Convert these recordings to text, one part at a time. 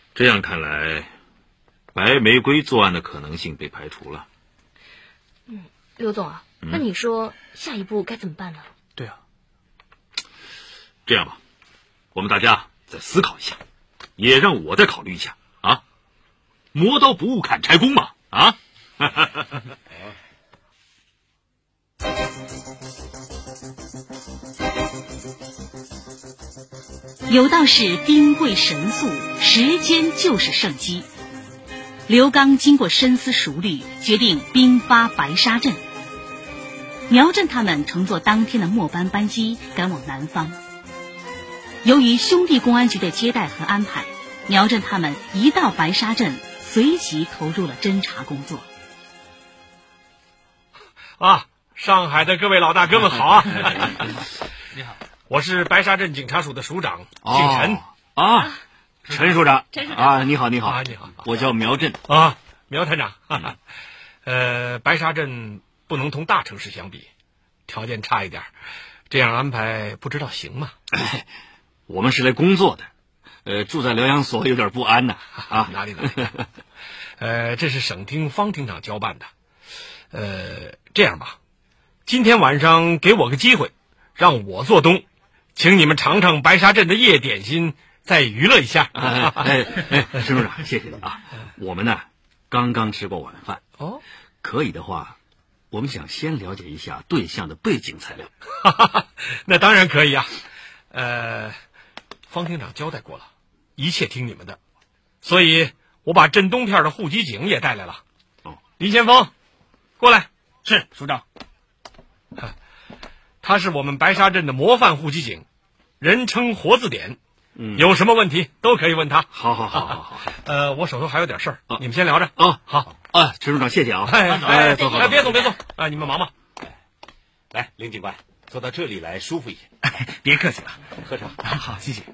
这样看来，白玫瑰作案的可能性被排除了。 刘总啊，那你说下一步该怎么办呢？ 对啊， 这样吧，我们大家再思考一下，也让我再考虑一下啊。磨刀不误砍柴工嘛，啊！ 有道是兵贵神速，时间就是胜机。刘刚经过深思熟虑，决定兵发白沙镇。苗振他们乘坐当天的末班班机赶往南方。由于兄弟公安局的接待和安排，苗振他们一到白沙镇，随即投入了侦查工作。 上海的各位老大哥们好啊！ 你好， 我是白沙镇警察署的署长，姓陈。 陈署长。 陈署长啊，你好，你好， 你好， 我叫苗振啊，苗团长。白沙镇不能同大城市相比，条件差一点，这样安排不知道行吗？ 我们是来工作的，住在疗养所有点不安呐。 哪里？这是省厅方厅长交办的。这样吧，今天晚上给我个机会，让我做东，请你们尝尝白沙镇的夜点心，再娱乐一下。 陈署长，谢谢你啊。我们呢，刚刚吃过晚饭。可以的话，我们想先了解一下对象的背景材料。 那当然可以啊。方厅长交代过了，一切听你们的，所以我把镇东片的户籍警也带来了。林先锋，过来。 是署长。 他是我们白沙镇的模范户籍警，人称活字典。有什么问题都可以问他。 好。 我手头还有点事儿，你们先聊着。好啊，陈署长，谢谢啊。 走，别走，你们忙吧。 来，林警官，坐到这里来舒服一些。 别客气了， 喝茶。 好，谢谢。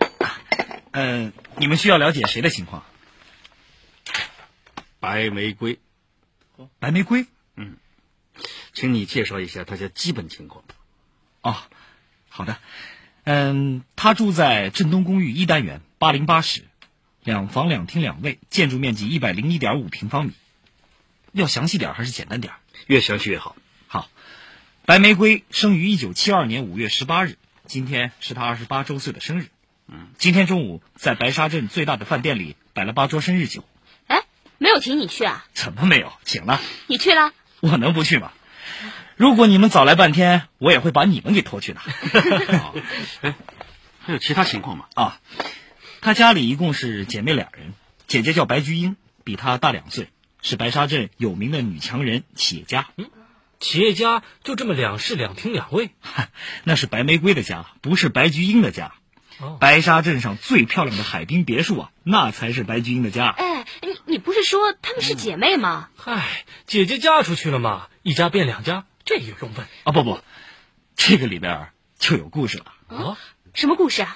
你们需要了解谁的情况？ 白玫瑰。 白玫瑰？ 请你介绍一下他家基本情况。 好的。他住在镇东公寓1单元808室，2房2厅2卫，建筑面积101.5平方米。要详细点还是简单点？ 越详细越好。 好，白玫瑰生于1972年5月18日，今天是他28周岁的生日。今天中午在白沙镇最大的饭店里摆了8桌生日酒。 没有请你去啊？ 怎么没有？请了。 你去了？ 我能不去吗？如果你们早来半天，我也会把你们给拖去的。 还有其他情况吗？ 他家里一共是姐妹2人，姐姐叫白菊英，比他大2岁，是白沙镇有名的女强人、企业家。 企业家就这么2室2厅2卫？ 那是白玫瑰的家，不是白菊英的家。白沙镇上最漂亮的海滨别墅那才是白菊英的家。 你不是说她们是姐妹吗？ 姐姐嫁出去了嘛，一家变2家，这也用问？ 不，这个里边就有故事了。 什么故事啊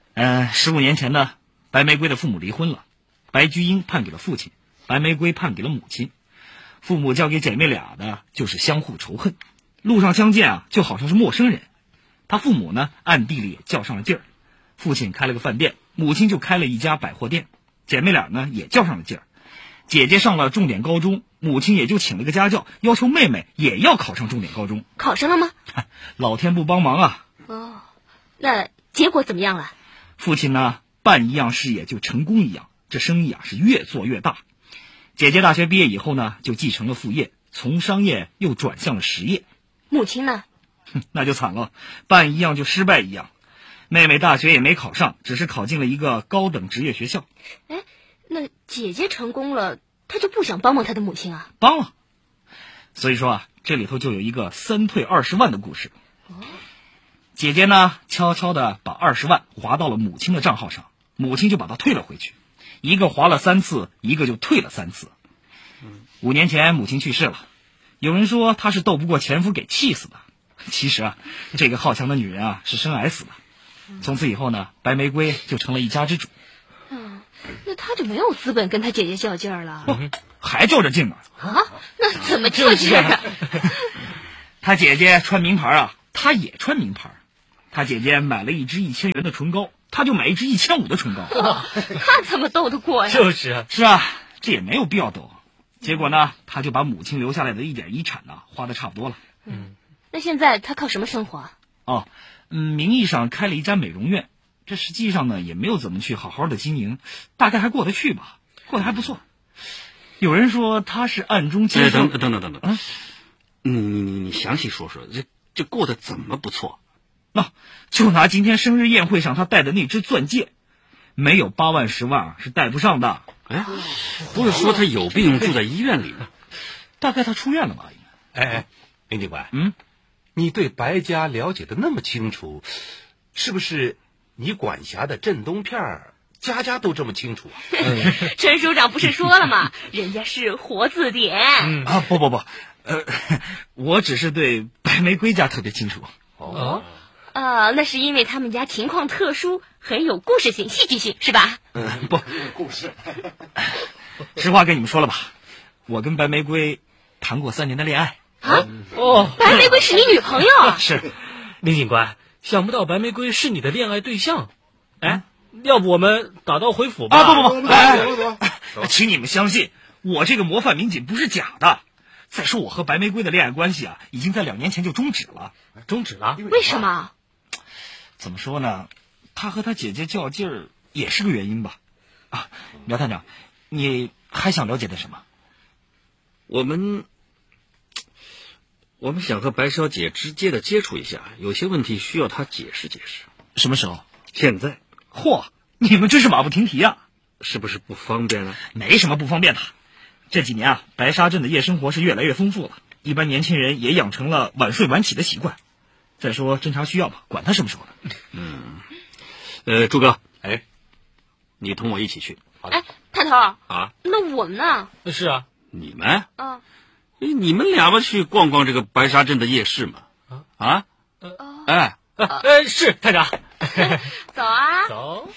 ？15年前呢，白玫瑰的父母离婚了，白菊英判给了父亲，白玫瑰判给了母亲。父母交给姐妹俩的就是相互仇恨，路上相见就好像是陌生人。他父母呢，暗地里也较上了劲儿。父亲开了个饭店，母亲就开了一家百货店，姐妹俩呢也较上了劲儿。姐姐上了重点高中，母亲也就请了个家教，要求妹妹也要考上重点高中。 考上了吗？ 老天不帮忙啊！ 那结果怎么样了？ 父亲呢，办一样事业就成功一样，这生意是越做越大。姐姐大学毕业以后呢，就继承了父业，从商业又转向了实业。 母亲呢？ 那就惨了，办一样就失败一样。妹妹大学也没考上，只是考进了一个高等职业学校。 那姐姐成功了，她就不想帮她的母亲啊？ 帮了。所以说这里头就有一个3退20万的故事。姐姐呢，悄悄地把20万划到了母亲的账号上，母亲就把它退了回去，一个划了3次，一个就退了3次。5年前母亲去世了，有人说她是斗不过前夫给气死的，其实这个好强的女人是生癌死的。从此以后呢，白玫瑰就成了一家之主。 那她就没有资本跟她姐姐较劲儿了？ 还较着劲呢。 那怎么较劲啊？ 她姐姐穿名牌她也穿名牌。她姐姐买了一支1000元的唇膏， 他就买一支1500的唇膏。 他怎么斗得过呀？ 就是啊， 是啊，这也没有必要斗。结果呢，他就把母亲留下来的一点遗产呢花得差不多了。 那现在他靠什么生活啊？ 名义上开了一家美容院，这实际上呢也没有怎么去好好的经营，大概还过得去吧，过得还不错。有人说他是暗中接受。 等，你详细说说，这过得怎么不错？ 就拿今天生日宴会上他戴的那只钻戒，没有8万10万是戴不上的。 哎，不是说他有病住在医院里吗？ 大概他出院了吧？ 哎，林警官， 你对白家了解的那么清楚，是不是你管辖的镇东片家家都这么清楚啊？ 陈署长不是说了吗？人家是活字典。 不，我只是对白玫瑰家特别清楚。 那是因为他们家情况特殊，很有故事性、戏剧性，是吧？ 不，故事。实话跟你们说了吧，我跟白玫瑰谈过3年的恋爱。 白玫瑰是你女朋友？ 是。 林警官，想不到白玫瑰是你的恋爱对象。哎，要不我们打道回府吧？ 不，请你们相信，我这个模范民警不是假的。再说我和白玫瑰的恋爱关系啊，已经在2年前就终止了。 终止了？ 为什么？ 怎么说呢？他和他姐姐较劲儿也是个原因吧。苗探长，你还想了解点什么？ 我们想和白小姐直接的接触一下，有些问题需要她解释解释。 什么时候？ 现在。 嚯，你们真是马不停蹄啊！ 是不是不方便呢？ 没什么不方便的。这几年啊，白沙镇的夜生活是越来越丰富了，一般年轻人也养成了晚睡晚起的习惯。再说侦查需要吧，管他什么时候的。 朱哥，你同我一起去。 探头啊， 那我们呢？ 是啊， 你们？ 你们俩不去逛逛这个白沙镇的夜市吗？ 是探长。 走啊， 走。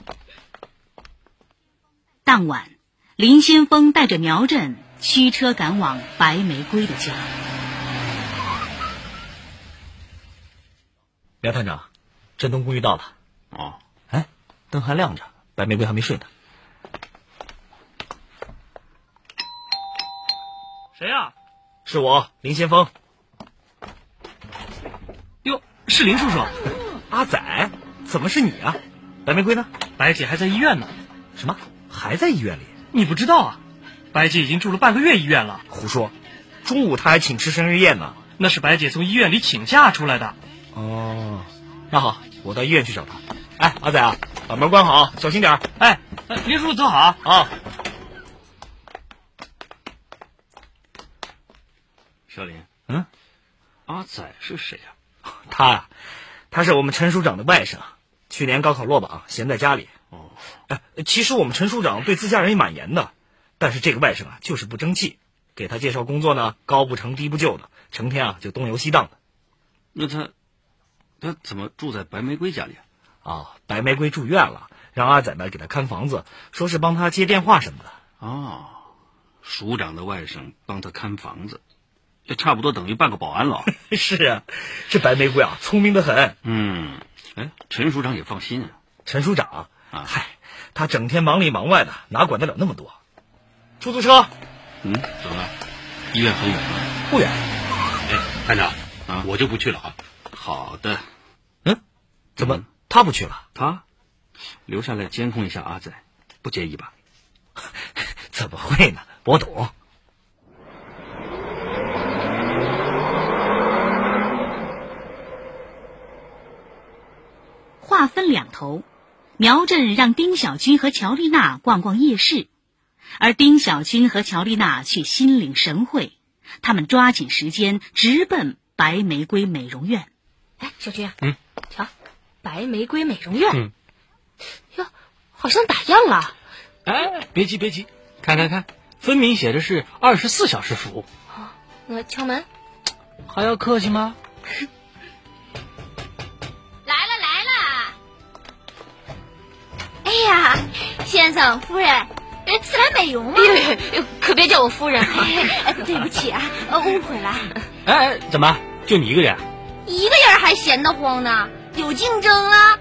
当晚，林先锋带着苗振驱车赶往白玫瑰的家。 苗探长，镇东公寓到了。灯还亮着，白玫瑰还没睡呢。谁呀？是我，林先锋。哟，是林叔叔。阿仔，怎么是你啊？白玫瑰呢？ 白姐还在医院呢。 什么？还在医院里？ 你不知道啊？白姐已经住了半个月医院了。 胡说！中午她还请吃生日宴呢。 那是白姐从医院里请假出来的。 那好，我到医院去找她。阿仔啊，把门关好，小心点。 林叔叔走好啊。 小林，阿仔是谁啊？ 他是我们陈署长的外甥，去年高考落榜，闲在家里。其实我们陈署长对自家人也蛮严的，但是这个外甥啊，就是不争气，给他介绍工作呢，高不成低不就的，成天就东游西荡的。 那他怎么住在白玫瑰家里啊？ 白玫瑰住院了，让阿仔们给他看房子，说是帮他接电话什么的。 署长的外甥帮他看房子，这差不多等于半个保安了。 是啊，这白玫瑰啊，聪明得很。 陈署长也放心啊。 陈署长他整天忙里忙外的，哪管得了那么多？出租车。 怎么了？医院很远吗？ 不远。 探长我就不去了啊。好的。 怎么他不去了？ 他留下来监控一下阿仔，不介意吧？ 怎么会呢？我懂。 话分两头，苗振让丁小军和乔丽娜逛逛夜市，而丁小军和乔丽娜却心领神会，他们抓紧时间直奔白玫瑰美容院。 小军，瞧，白玫瑰美容院，哟，好像打烊了。 别急，看，分明写的是24小时服务。 那敲门， 还要客气吗？ 来了！哎呀，先生夫人，是来美容吗？可别叫我夫人。对不起啊，误会了。 怎么就你一个人？ 一个人还闲得慌呢？有竞争啊！